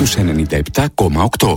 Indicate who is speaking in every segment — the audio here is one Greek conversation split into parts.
Speaker 1: στους 97,8.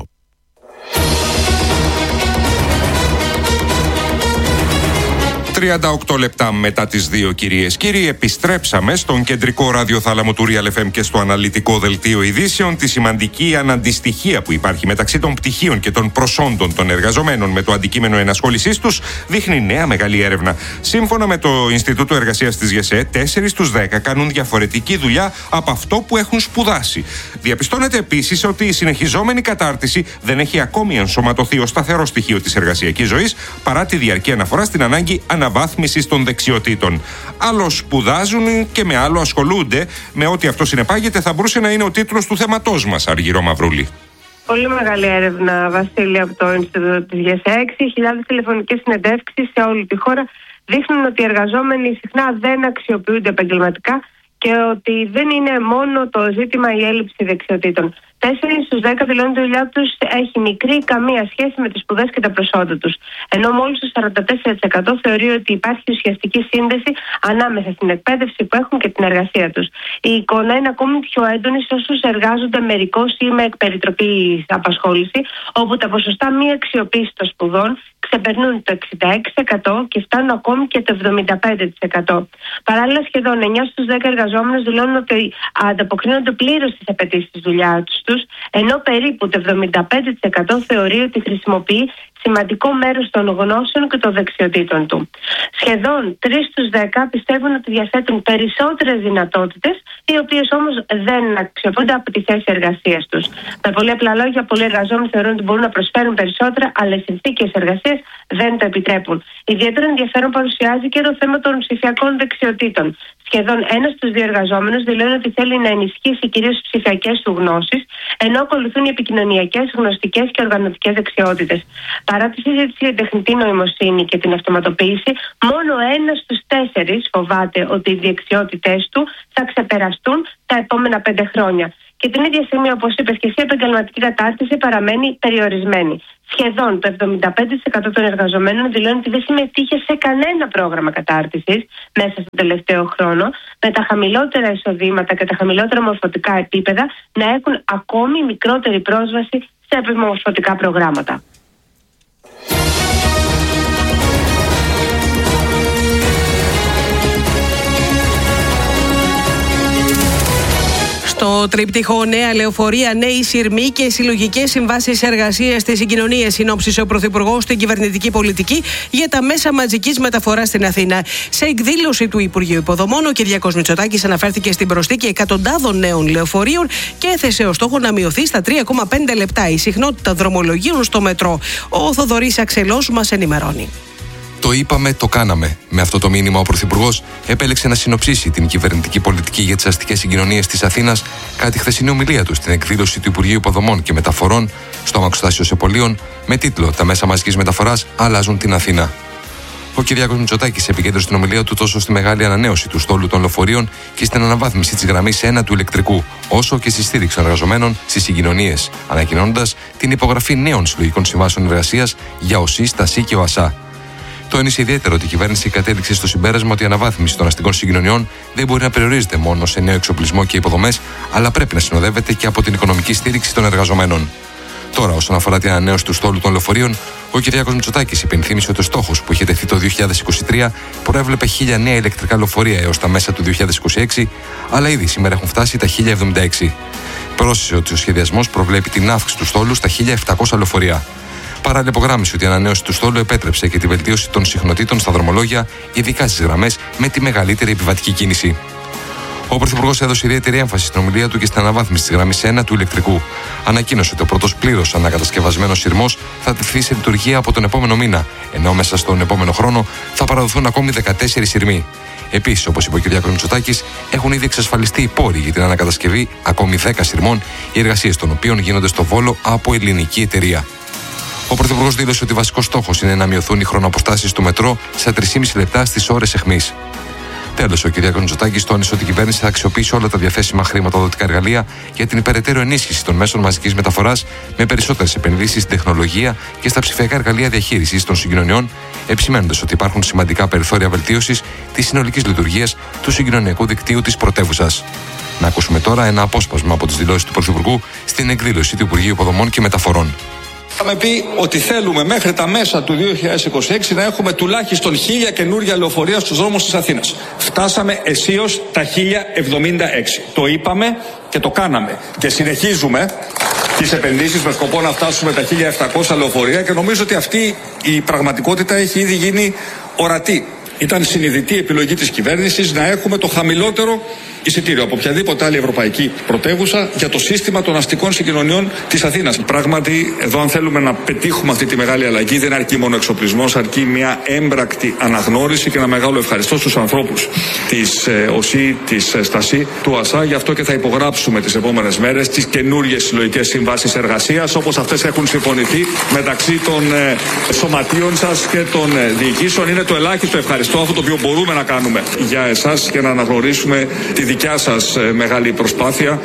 Speaker 2: 38 λεπτά μετά τις 2, κυρίες κύριοι, επιστρέψαμε στον κεντρικό ραδιοθάλαμο του Real FM και στο αναλυτικό δελτίο ειδήσεων. Τη σημαντική αναντιστοιχία που υπάρχει μεταξύ των πτυχίων και των προσόντων των εργαζομένων με το αντικείμενο ενασχόλησής τους δείχνει νέα μεγάλη έρευνα. Σύμφωνα με το Ινστιτούτο Εργασίας της ΓΕΣΕ, 4 στους 10 κάνουν διαφορετική δουλειά από αυτό που έχουν σπουδάσει. Διαπιστώνεται επίσης ότι η συνεχιζόμενη κατάρτιση δεν έχει ακόμη ενσωματωθεί ως σταθερό στοιχείο της εργασιακής ζωής, παρά τη διαρκή αναφορά στην ανάγκη αναβάθμισης των δεξιοτήτων. Άλλο σπουδάζουν και με άλλο ασχολούνται. Με ό,τι αυτό συνεπάγεται, θα μπορούσε να είναι ο τίτλος του θέματός μας, Αργυρό Μαυρούλη.
Speaker 3: Πολύ μεγάλη έρευνα, Βασίλη, από το Ινστιτούτο της ΓΕΣΕ. 6.000 τηλεφωνικές συνεντεύξεις σε όλη τη χώρα δείχνουν ότι οι εργαζόμενοι συχνά δεν αξιοποιούνται επαγγελματικά και ότι δεν είναι μόνο το ζήτημα η έλλειψη δεξιοτήτων. 4 στους 10 δηλώνουν ότι η δουλειά τους έχει μικρή ή καμία σχέση με τις σπουδές και τα προσόντα τους. Ενώ μόλις το 44% θεωρεί ότι υπάρχει ουσιαστική σύνδεση ανάμεσα στην εκπαίδευση που έχουν και την εργασία τους. Η εικόνα είναι ακόμη πιο έντονη σε όσους εργάζονται μερικώς ή με εκπεριτροπή απασχόληση, όπου τα ποσοστά μη αξιοποίηση των σπουδών ξεπερνούν το 66% και φτάνουν ακόμη και το 75%. Παράλληλα, σχεδόν 9 στους 10 εργαζόμενους δηλώνουν ότι ανταποκρίνονται πλήρως στις απαιτήσεις της δουλειάς τους, ενώ περίπου το 75% θεωρεί ότι χρησιμοποιεί σημαντικό μέρος των γνώσεων και των δεξιοτήτων του. Σχεδόν 3 στους 10 πιστεύουν ότι διαθέτουν περισσότερες δυνατότητες, οι οποίες όμως δεν αξιοποιούνται από τη θέση εργασίας τους. Με πολύ απλά λόγια, πολλοί εργαζόμενοι θεωρούν ότι μπορούν να προσφέρουν περισσότερα, αλλά οι συνθήκες εργασίας δεν το επιτρέπουν. Ιδιαίτερο ενδιαφέρον παρουσιάζει και το θέμα των ψηφιακών δεξιοτήτων. Σχεδόν 1 στους 2 εργαζόμενους δηλώνει ότι θέλει να ενισχύσει κυρίως τις ψηφιακές του γνώσεις, ενώ ακολουθούν οι επικοινωνιακές, γνωστικές και οργανωτικές δεξιότητες. Παρά τη συζήτηση για τεχνητή νοημοσύνη και την αυτοματοποίηση, μόνο 1 στους 4 φοβάται ότι οι δεξιότητές του θα ξεπεραστούν τα επόμενα 5 χρόνια. Και την ίδια στιγμή, όπως είπες και εσύ, η επαγγελματική κατάρτιση παραμένει περιορισμένη. Σχεδόν το 75% των εργαζομένων δηλώνει ότι δεν συμμετείχε σε κανένα πρόγραμμα κατάρτισης μέσα στο τελευταίο χρόνο, με τα χαμηλότερα εισοδήματα και τα χαμηλότερα μορφωτικά επίπεδα να έχουν ακόμη μικρότερη πρόσβαση σε επιμορφωτικά προγράμματα.
Speaker 4: Στο τρίπτυχο νέα λεωφορεία, νέοι σειρμοί και συλλογικές συμβάσεις εργασίας στις συγκοινωνίες, συνόψισε ο Πρωθυπουργός στην κυβερνητική πολιτική για τα μέσα μαζικής μεταφοράς στην Αθήνα. Σε εκδήλωση του Υπουργείου Υποδομών, ο Κυριάκος Μητσοτάκης αναφέρθηκε στην προσθήκη εκατοντάδων νέων λεωφορείων και έθεσε ως στόχο να μειωθεί στα 3,5 λεπτά η συχνότητα δρομολογίων στο μετρό. Ο Θοδωρής Αξελός μας ενημερώνει.
Speaker 5: Το είπαμε, το κάναμε. Με αυτό το μήνυμα, ο Πρωθυπουργός επέλεξε να συνοψίσει την κυβερνητική πολιτική για τις αστικές συγκοινωνίες της Αθήνας κατά τη χθεσινή ομιλία του στην εκδήλωση του Υπουργείου Υποδομών και Μεταφορών στο αμαξοστάσιο Σεπολίων με τίτλο «Τα μέσα μαζικής μεταφοράς αλλάζουν την Αθήνα». Ο Κυριάκος Μητσοτάκης επικέντρωσε την ομιλία του τόσο στη μεγάλη ανανέωση του στόλου των λεωφορείων και στην αναβάθμιση της γραμμής 1 του ηλεκτρικού, όσο και στη στήριξη των εργαζομένων στις συγκοινωνίες, ανακοινώνοντας την υπογραφή νέων συλλογικών συμβάσεων εργασίας για ΟΣΥΣ, ΤΑΣΥ και ΟΑΣΑ. Τόνισε ιδιαίτερα ότι η κυβέρνηση κατέληξε στο συμπέρασμα ότι η αναβάθμιση των αστικών συγκοινωνιών δεν μπορεί να περιορίζεται μόνο σε νέο εξοπλισμό και υποδομές, αλλά πρέπει να συνοδεύεται και από την οικονομική στήριξη των εργαζομένων. Τώρα, όσον αφορά την ανανέωση του στόλου των λεωφορείων, ο Κυριάκος Μητσοτάκης υπενθύμισε ότι ο στόχος που είχε τεθεί το 2023 προέβλεπε 1.000 νέα ηλεκτρικά λεωφορεία έως τα μέσα του 2026, αλλά ήδη σήμερα έχουν φτάσει τα 1.076. Πρόσθεσε ότι ο σχεδιασμός προβλέπει την αύξηση του στόλου στα 1.700 λεωφορεία. Παράλληλα, υπογράμμισε ότι η ανανέωση του στόλου επέτρεψε και τη βελτίωση των συχνοτήτων στα δρομολόγια, ειδικά στις γραμμές με τη μεγαλύτερη επιβατική κίνηση. Ο Πρωθυπουργός έδωσε ιδιαίτερη έμφαση στην ομιλία του και στην αναβάθμιση της γραμμής 1 του ηλεκτρικού. Ανακοίνωσε ότι ο πρώτος πλήρως ανακατασκευασμένος σειρμός θα τεθεί σε λειτουργία από τον επόμενο μήνα, ενώ μέσα στον επόμενο χρόνο θα παραδοθούν ακόμη 14 σειρμοί. Επίσης, όπως είπε ο κ. Μητσοτάκης, έχουν ήδη εξασφαλιστεί οι πόροι για την ανακατασκευή ακόμη 10 σειρμών, οι εργασίες των οποίων γίνονται στο Βόλο από ελληνική εταιρεία. Ο Πρωθυπουργός δήλωσε ότι βασικός στόχος είναι να μειωθούν οι χρονοαποστάσεις του μετρό στα 3,5 λεπτά στις ώρες αιχμής. Τέλος, ο κ. Μητσοτάκης τόνισε ότι η κυβέρνηση θα αξιοποιήσει όλα τα διαθέσιμα χρηματοδοτικά εργαλεία για την υπεραιτέρω ενίσχυση των μέσων μαζικής μεταφοράς με περισσότερες επενδύσεις στην τεχνολογία και στα ψηφιακά εργαλεία διαχείρισης των συγκοινωνιών, επισημαίνοντας ότι υπάρχουν σημαντικά περιθώρια βελτίωσης της συνολικής λειτουργίας του συγκοινωνιακού δικτύου της πρωτεύουσας. Να ακούσουμε τώρα ένα απόσπασμα από τις δηλώσεις του Πρωθυπουργού στην εκδήλωση του Υπουργείου Υποδομών και Μεταφορών.
Speaker 6: Είχαμε πει ότι θέλουμε μέχρι τα μέσα του 2026 να έχουμε τουλάχιστον 1.000 καινούργια λεωφορεία στους δρόμους της Αθήνας. Φτάσαμε αισίως τα 1.076. Το είπαμε και το κάναμε. Και συνεχίζουμε τις επενδύσεις με σκοπό να φτάσουμε τα 1.700 λεωφορεία και νομίζω ότι αυτή η πραγματικότητα έχει ήδη γίνει ορατή. Ήταν συνειδητή επιλογή της κυβέρνησης να έχουμε το χαμηλότερο εισιτήριο από οποιαδήποτε άλλη ευρωπαϊκή πρωτεύουσα για το σύστημα των αστικών συγκοινωνιών της Αθήνας. Πράγματι, εδώ αν θέλουμε να πετύχουμε αυτή τη μεγάλη αλλαγή, δεν αρκεί μόνο εξοπλισμός, αρκεί μια έμπρακτη αναγνώριση και ένα μεγάλο ευχαριστώ στους ανθρώπους της ΟΣΥ, της ΣΤΑΣΥ, του ΑΣΑ. Γι' αυτό και θα υπογράψουμε τις επόμενες μέρες τις καινούργιες συλλογικές συμβάσεις εργασίας, όπως αυτές έχουν συμφωνηθεί μεταξύ των σωματείων σας και των διοικήσεων. Είναι το ελάχιστο ευχαριστώ, αυτό το οποίο μπορούμε να κάνουμε για εσάς και να αναγνωρίσουμε τη δικιά σας μεγάλη προσπάθεια.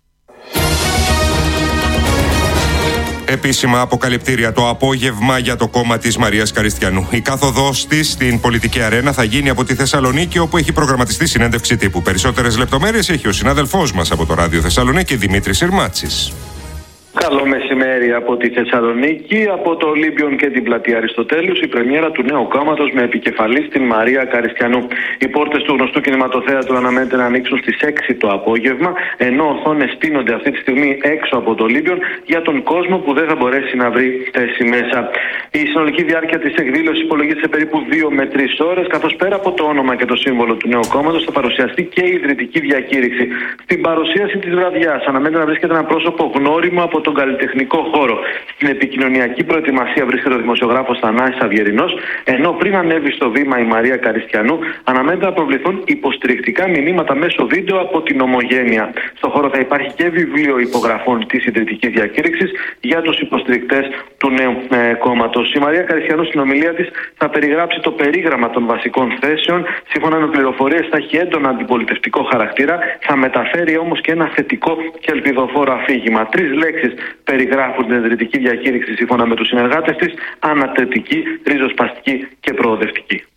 Speaker 2: Επίσημα αποκαλυπτήρια το απόγευμα για το κόμμα της Μαρίας Καριστιανού. Η κάθοδός της στην πολιτική αρένα θα γίνει από τη Θεσσαλονίκη, όπου έχει προγραμματιστεί συνέντευξη τύπου. Περισσότερες λεπτομέρειες έχει ο συνάδελφός μας από το Ράδιο Θεσσαλονίκη, Δημήτρης Συρμάτσης.
Speaker 7: Καλό μεσημέρι από τη Θεσσαλονίκη, από το Ολύμπιον και την πλατεία Αριστοτέλους, η πρεμιέρα του νέου κόμματος με επικεφαλή την Μαρία Καριστιανού. Οι πόρτες του γνωστού κινηματοθέατρου αναμένεται να ανοίξουν στις 6 το απόγευμα, ενώ οθόνες στείνονται αυτή τη στιγμή έξω από το Ολύμπιον για τον κόσμο που δεν θα μπορέσει να βρει θέση μέσα. Η συνολική διάρκεια της εκδήλωσης υπολογίζεται σε περίπου 2 με 3 ώρες, καθώς πέρα από το όνομα και το σύμβολο του νέου κόμματος θα παρουσιαστεί και η ιδρυτική διακήρυξη. Στην παρουσίαση της βραδιάς αναμένεται να βρίσκεται ένα πρόσωπο γνώριμο από τον καλλιτεχνικό χώρο. Στην επικοινωνιακή προετοιμασία βρίσκεται ο δημοσιογράφος Θανάσης Αυγερινός, ενώ πριν ανέβει στο βήμα η Μαρία Καριστιανού, αναμένεται να προβληθούν υποστηρικτικά μηνύματα μέσω βίντεο από την Ομογένεια. Στο χώρο θα υπάρχει και βιβλίο υπογραφών της ιδρυτικής διακήρυξης για τους υποστηρικτές του νέου κόμματος. Η Μαρία Καριστιανού στην ομιλία της θα περιγράψει το περίγραμμα των βασικών θέσεων. Σύμφωνα με πληροφορίες, θα έχει έντονα αντιπολιτευτικό χαρακτήρα, θα μεταφέρει όμως και ένα θετικό και ελπιδοφόρο αφήγημα. 3 λέξεις περιγράφουν την ιδρυτική διακήρυξη σύμφωνα με τους συνεργάτες της: ανατρεπτική, ριζοσπαστική και προοδευτική.